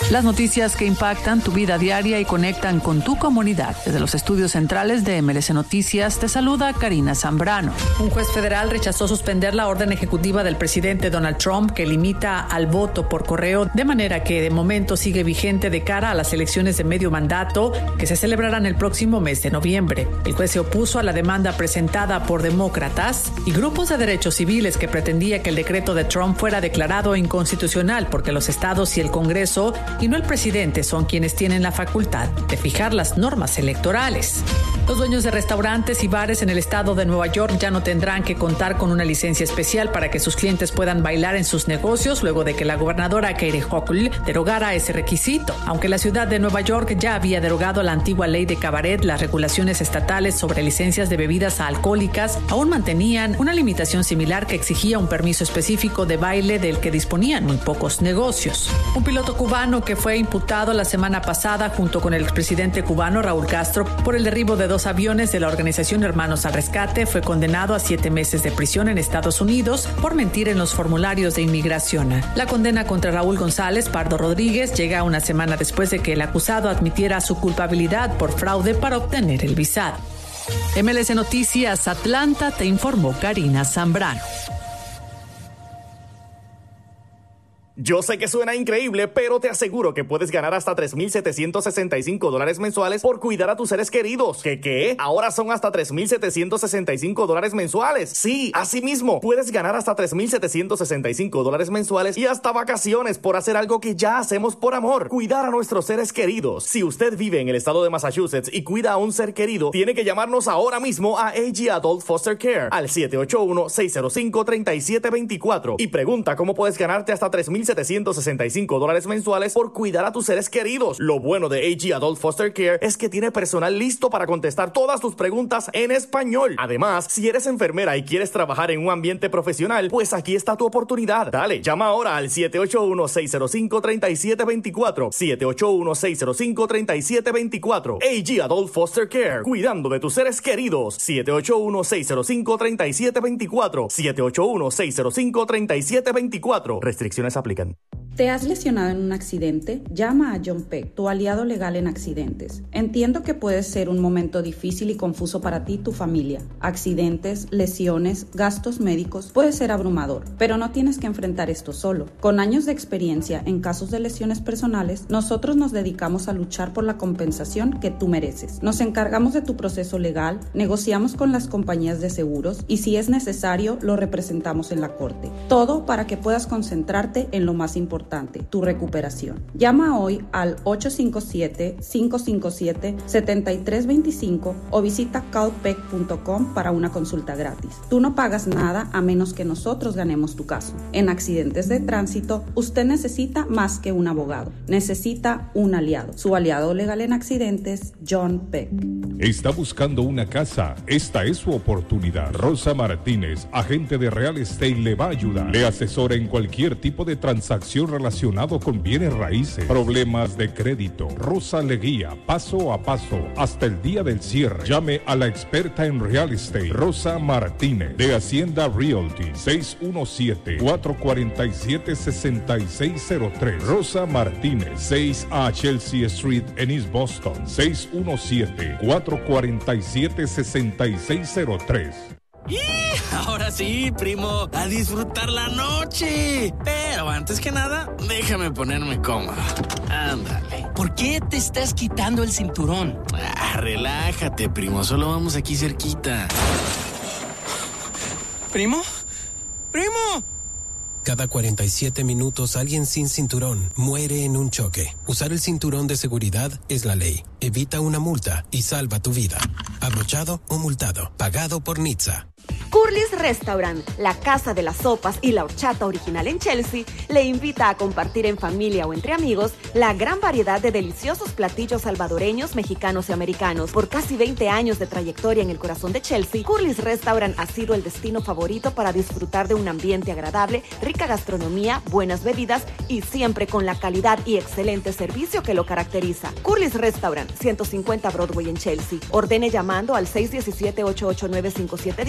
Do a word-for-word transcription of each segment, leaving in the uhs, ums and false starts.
Las noticias que impactan tu vida diaria y conectan con tu comunidad. Desde los estudios centrales de M L C Noticias, te saluda Karina Zambrano. Un juez federal rechazó suspender la orden ejecutiva del presidente Donald Trump que limita al voto por correo, de manera que de momento sigue vigente de cara a las elecciones de medio mandato que se celebrarán el próximo mes de noviembre. El juez se opuso a la demanda presentada por demócratas y grupos de derechos civiles que pretendía que el decreto de Trump fuera declarado inconstitucional porque los estados y el Congreso y no el presidente son quienes tienen la facultad de fijar las normas electorales. Los dueños de restaurantes y bares en el estado de Nueva York ya no tendrán que contar con una licencia especial para que sus clientes puedan bailar en sus negocios luego de que la gobernadora Kathy Hochul derogara ese requisito. Aunque la ciudad de Nueva York ya había derogado la antigua ley de cabaret, las regulaciones estatales sobre licencias de bebidas alcohólicas aún mantenían una limitación similar que exigía un permiso específico de baile del que disponían muy pocos negocios. Un piloto cubano que fue imputado la semana pasada junto con el expresidente cubano Raúl Castro por el derribo de dos aviones de la organización Hermanos al Rescate fue condenado a siete meses de prisión en Estados Unidos por mentir en los formularios de inmigración. La condena contra Raúl González Pardo Rodríguez llega una semana después de que el acusado admitiera su culpabilidad por fraude para obtener el visado. M L C Noticias Atlanta, te informó Karina Zambrano. Yo sé que suena increíble, pero te aseguro que puedes ganar hasta tres mil setecientos sesenta y cinco dólares mensuales por cuidar a tus seres queridos. ¿Qué qué? Ahora son hasta tres mil setecientos sesenta y cinco dólares mensuales. Sí, así mismo. Puedes ganar hasta tres mil setecientos sesenta y cinco dólares mensuales y hasta vacaciones por hacer algo que ya hacemos por amor. Cuidar a nuestros seres queridos. Si usted vive en el estado de Massachusetts y cuida a un ser querido, tiene que llamarnos ahora mismo a A G Adult Foster Care al siete ocho uno, seis cero cinco, tres siete dos cuatro y pregunta cómo puedes ganarte hasta tres mil setecientos sesenta y cinco dólares mensuales por cuidar a tus seres queridos. Lo bueno de A G Adult Foster Care es que tiene personal listo para contestar todas tus preguntas en español. Además, si eres enfermera y quieres trabajar en un ambiente profesional, pues aquí está tu oportunidad. Dale, llama ahora al siete ocho uno, seis cero cinco, tres siete dos cuatro, siete ocho uno, seis cero cinco, tres siete dos cuatro. A G Adult Foster Care, cuidando de tus seres queridos. siete ocho uno, seis cero cinco, tres siete dos cuatro, siete ocho uno, seis cero cinco, tres siete dos cuatro. Restricciones aplican. ¿Te has lesionado en un accidente? Llama a John Peck, tu aliado legal en accidentes. Entiendo que puede ser un momento difícil y confuso para ti y tu familia. Accidentes, lesiones, gastos médicos, puede ser abrumador, pero no tienes que enfrentar esto solo. Con años de experiencia en casos de lesiones personales, nosotros nos dedicamos a luchar por la compensación que tú mereces. Nos encargamos de tu proceso legal, negociamos con las compañías de seguros y si es necesario, lo representamos en la corte. Todo para que puedas concentrarte en lo más importante. Tu recuperación. Llama hoy al ocho cinco siete, cinco cinco siete, siete tres dos cinco o visita call peck punto com para una consulta gratis. Tú no pagas nada a menos que nosotros ganemos tu caso. En accidentes de tránsito, usted necesita más que un abogado. Necesita un aliado. Su aliado legal en accidentes, John Peck. ¿Está buscando una casa? Esta es su oportunidad. Rosa Martínez, agente de Real Estate, le va a ayudar. Le asesora en cualquier tipo de transacción relacionado con bienes raíces, problemas de crédito. Rosa le guía paso a paso hasta el día del cierre. Llame a la experta en real estate, Rosa Martínez, de Hacienda Realty, seis uno siete, cuatro cuatro siete, seis seis cero tres. Rosa Martínez, seis a Chelsea Street en East Boston, seis uno siete, cuatro cuatro siete, seis seis cero tres. ¡Y! Ahora sí, primo, a disfrutar la noche. Pero antes que nada, déjame ponerme cómodo. Ándale. ¿Por qué te estás quitando el cinturón? Ah, relájate, primo, solo vamos aquí cerquita. ¿Primo? ¡Primo! Cada cuarenta y siete minutos alguien sin cinturón muere en un choque. Usar el cinturón de seguridad es la ley. Evita una multa y salva tu vida. Abrochado o multado. Pagado por N H T S A. Curly's Restaurant, la casa de las sopas y la horchata original en Chelsea, le invita a compartir en familia o entre amigos la gran variedad de deliciosos platillos salvadoreños, mexicanos y americanos. Por casi veinte años de trayectoria en el corazón de Chelsea, Curly's Restaurant ha sido el destino favorito para disfrutar de un ambiente agradable, rica gastronomía, buenas bebidas y siempre con la calidad y excelente servicio que lo caracteriza. Curly's Restaurant, ciento cincuenta Broadway en Chelsea. Ordene llamando al seis uno siete, ocho ocho nueve, cinco siete uno cero, ocho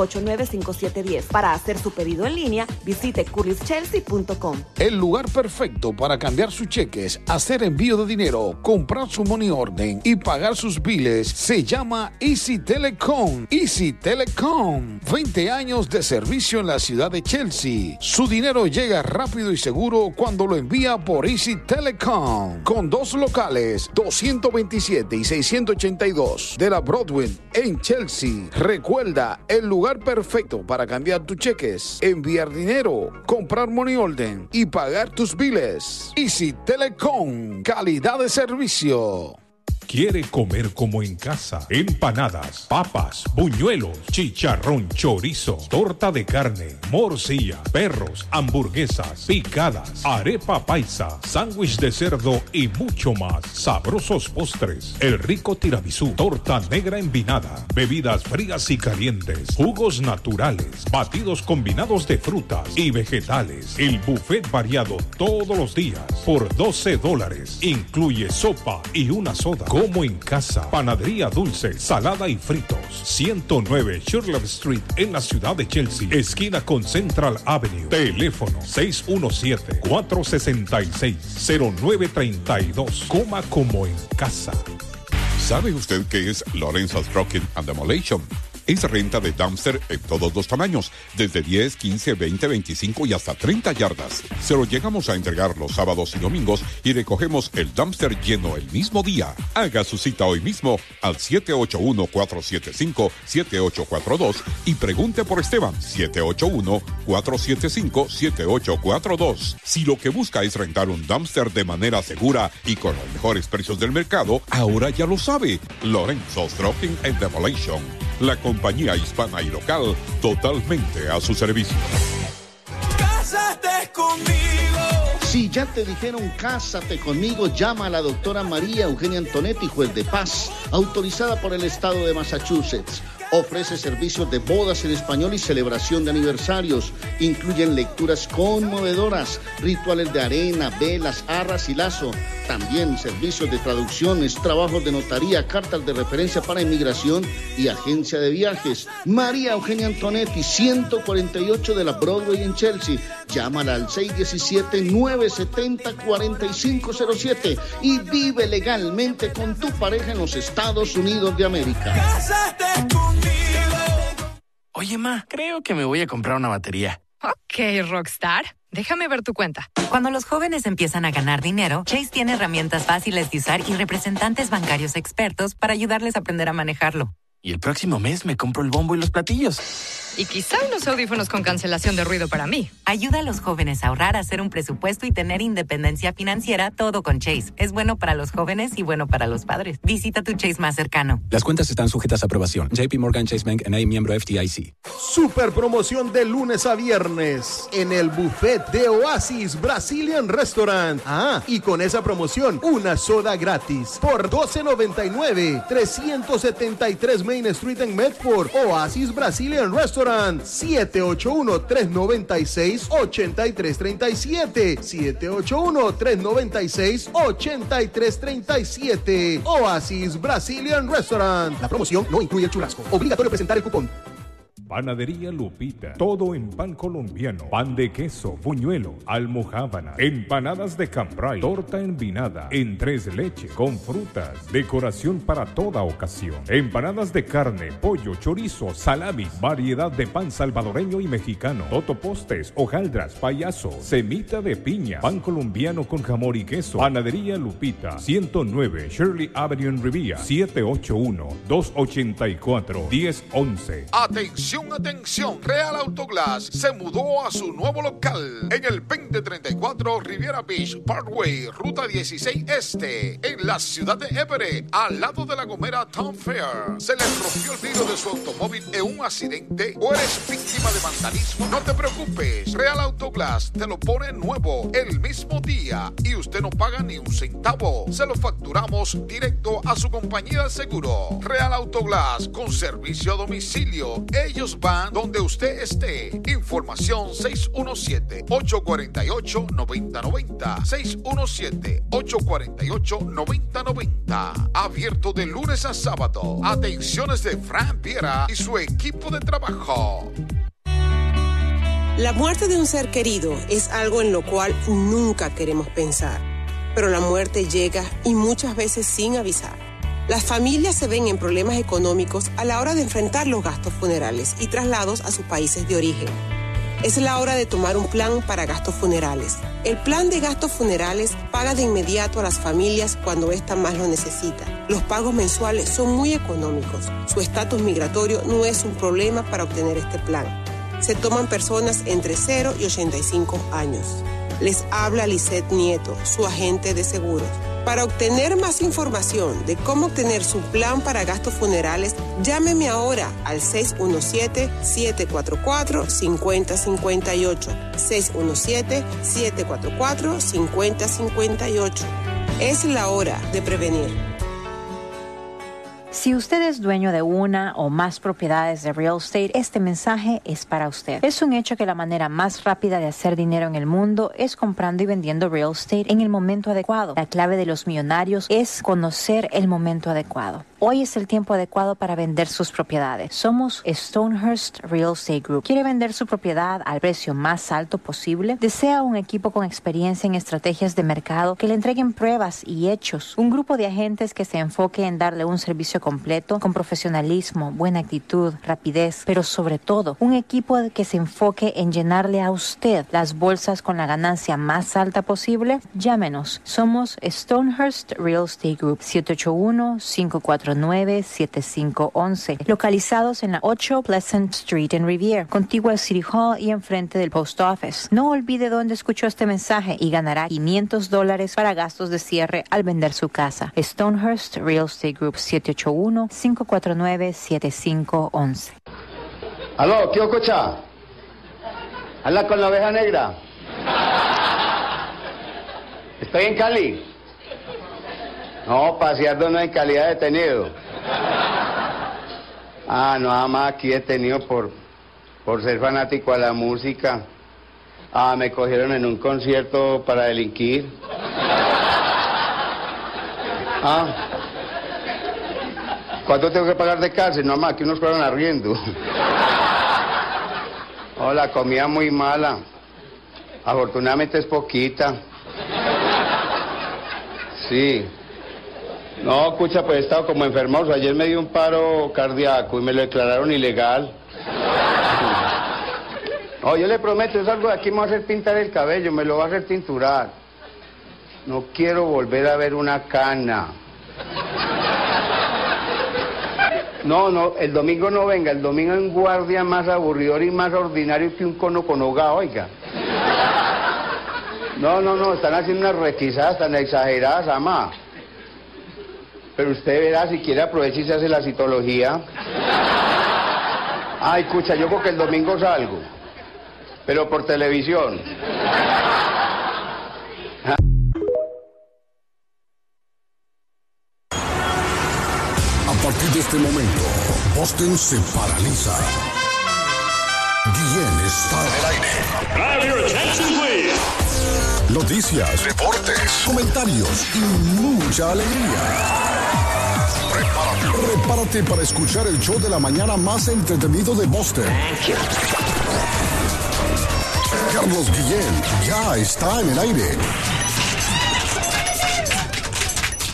ocho nueve, cinco siete uno cero. Para hacer su pedido en línea, visite currys chelsea punto com. El lugar perfecto para cambiar sus cheques, hacer envío de dinero, comprar su money order y pagar sus biles se llama Easy Telecom. Easy Telecom. veinte años de servicio en la ciudad de Chelsea. Su dinero llega rápido y seguro cuando lo envía por Easy Telecom. Con dos locales, doscientos veintisiete y seiscientos ochenta y dos de la Broadway en Chelsea. Recuerda, el lugar perfecto para cambiar tus cheques, enviar dinero, comprar money order y pagar tus biles. Easy Telecom, calidad de servicio. ¿Quiere comer como en casa? Empanadas, papas, buñuelos, chicharrón, chorizo, torta de carne, morcilla, perros, hamburguesas, picadas, arepa paisa, sándwich de cerdo y mucho más. Sabrosos postres, el rico tiramisú, torta negra envinada, bebidas frías y calientes, jugos naturales, batidos combinados de frutas y vegetales. El buffet variado todos los días por doce dólares. Incluye sopa y una soda. Como en casa. Panadería dulce, salada y fritos. ciento nueve Shirley Street en la ciudad de Chelsea, esquina con Central Avenue. Teléfono seis uno siete, cuatro seis seis, cero nueve tres dos. Coma como en casa. ¿Sabe usted qué es Lorenzo's Trucking and Demolition? Es renta de dumpster en todos los tamaños, desde diez, quince, veinte, veinticinco y hasta treinta yardas. Se lo llegamos a entregar los sábados y domingos y recogemos el dumpster lleno el mismo día. Haga su cita hoy mismo al siete ocho uno, cuatro siete cinco, siete ocho cuatro dos y pregunte por Esteban, siete ocho uno, cuatro siete cinco, siete ocho cuatro dos. Si lo que busca es rentar un dumpster de manera segura y con los mejores precios del mercado, ahora ya lo sabe. Lorenzo's Trucking and Demolition. La compañía hispana y local totalmente a su servicio. Cásate conmigo. Si ya te dijeron cásate conmigo, llama a la doctora María Eugenia Antonetti, juez de paz, autorizada por el estado de Massachusetts. Ofrece servicios de bodas en español y celebración de aniversarios. Incluyen lecturas conmovedoras, rituales de arena, velas, arras y lazo. También servicios de traducciones, trabajos de notaría, cartas de referencia para inmigración y agencia de viajes. María Eugenia Antonetti, ciento cuarenta y ocho de la Broadway en Chelsea. Llámala al seis uno siete, nueve siete cero, cuatro cinco cero siete y vive legalmente con tu pareja en los Estados Unidos de América. Cásate conmigo. Oye, ma, creo que me voy a comprar una batería. Ok, Rockstar. Déjame ver tu cuenta. Cuando los jóvenes empiezan a ganar dinero, Chase tiene herramientas fáciles de usar y representantes bancarios expertos para ayudarles a aprender a manejarlo. Y el próximo mes me compro el bombo y los platillos. Y quizá unos audífonos con cancelación de ruido para mí. Ayuda a los jóvenes a ahorrar, a hacer un presupuesto y tener independencia financiera, todo con Chase. Es bueno para los jóvenes y bueno para los padres. Visita tu Chase más cercano. Las cuentas están sujetas a aprobación. J P Morgan Chase Bank N A, miembro F D I C. Super promoción de lunes a viernes en el buffet de Oasis Brazilian Restaurant. Ah, y con esa promoción, una soda gratis por doce noventa y nueve. trescientos setenta y tres Main Street en Medford. Oasis Brazilian Restaurant. siete ocho uno, tres nueve seis, ocho tres tres siete. siete ocho uno, tres nueve seis, ocho tres tres siete. Oasis Brazilian Restaurant. La promoción no incluye el churrasco. Obligatorio presentar el cupón. Panadería Lupita, todo en pan colombiano, pan de queso, buñuelo, almojábana, empanadas de cambray, torta envinada, en tres leches, con frutas, decoración para toda ocasión, empanadas de carne, pollo, chorizo, salamis, variedad de pan salvadoreño y mexicano, totopostes, hojaldras, payaso, semita de piña, pan colombiano con jamón y queso. Panadería Lupita, ciento nueve Shirley Avenue en Rivia, siete ocho uno, dos ocho cuatro, uno cero uno uno. Atención, atención, Real Autoglass se mudó a su nuevo local en el veinte treinta y cuatro Riviera Beach Parkway, Ruta dieciséis Este, en la ciudad de Everett, al lado de la Gomera Town Fair. ¿Se le rompió el vidrio de su automóvil en un accidente o eres víctima de vandalismo? No te preocupes, Real Autoglass te lo pone nuevo el mismo día y usted no paga ni un centavo. Se lo facturamos directo a su compañía de seguro. Real Autoglass con servicio a domicilio. Ellos Ellos van donde usted esté. Información seis uno siete, ocho cuatro ocho, nueve cero nueve cero. seis uno siete, ocho cuatro ocho, nueve cero nueve cero. Abierto de lunes a sábado. Atenciones de Fran Viera y su equipo de trabajo. La muerte de un ser querido es algo en lo cual nunca queremos pensar, pero la muerte llega y muchas veces sin avisar. Las familias se ven en problemas económicos a la hora de enfrentar los gastos funerales y traslados a sus países de origen. Es la hora de tomar un plan para gastos funerales. El plan de gastos funerales paga de inmediato a las familias cuando ésta más lo necesita. Los pagos mensuales son muy económicos. Su estatus migratorio no es un problema para obtener este plan. Se toman personas entre cero y ochenta y cinco años. Les habla Lisette Nieto, su agente de seguros. Para obtener más información de cómo obtener su plan para gastos funerales, llámeme ahora al seis uno siete, siete cuatro cuatro, cinco cero cinco ocho. seis uno siete, siete cuatro cuatro, cinco cero cinco ocho. Es la hora de prevenir. Si usted es dueño de una o más propiedades de real estate, este mensaje es para usted. Es un hecho que la manera más rápida de hacer dinero en el mundo es comprando y vendiendo real estate en el momento adecuado. La clave de los millonarios es conocer el momento adecuado. Hoy es el tiempo adecuado para vender sus propiedades. Somos Stonehurst Real Estate Group. ¿Quiere vender su propiedad al precio más alto posible? ¿Desea un equipo con experiencia en estrategias de mercado que le entreguen pruebas y hechos? Un grupo de agentes que se enfoque en darle un servicio completo con profesionalismo, buena actitud, rapidez, pero sobre todo un equipo que se enfoque en llenarle a usted las bolsas con la ganancia más alta posible. Llámenos. Somos Stonehurst Real Estate Group. siete ocho uno, cinco cuatro nueve, siete cinco uno uno. Localizados en la ocho Pleasant Street en Riviera, contiguo al City Hall y enfrente del Post Office. No olvide dónde escuchó este mensaje y ganará quinientos dólares para gastos de cierre al vender su casa. Stonehurst Real Estate Group. siete ocho uno, cinco cuatro nueve, siete cinco uno uno. Aló, ¿qué ococha? ¿Habla con la oveja negra? ¿Estoy en Cali? No, paseando no en calidad de detenido. Ah, nada más aquí detenido por, por ser fanático a la música. Ah, me cogieron en un concierto para delinquir. Ah. ¿Cuánto tengo que pagar de cárcel? No, más que unos fueron arriendo. Oh, la comida muy mala. Afortunadamente es poquita. Sí. No, escucha, pues he estado como enfermoso. Ayer me dio un paro cardíaco y me lo declararon ilegal. Oh, yo le prometo, es algo de aquí, me va a hacer pintar el cabello, me lo va a hacer tinturar. No quiero volver a ver una cana. No, no, el domingo no venga, el domingo en guardia más aburridor y más ordinario que un cono con hoga, oiga. No, no, no, están haciendo unas requisadas tan exageradas, ama. Pero usted verá, si quiere aproveche y se hace la citología. Ay, escucha, yo creo que el domingo salgo, pero por televisión. A partir de este momento, Boston se paraliza. Guillén está en el aire. Have your attention, please. Noticias, deportes, comentarios y mucha alegría. Prepárate. Prepárate para escuchar el show de la mañana más entretenido de Boston. Carlos Guillén ya está en el aire.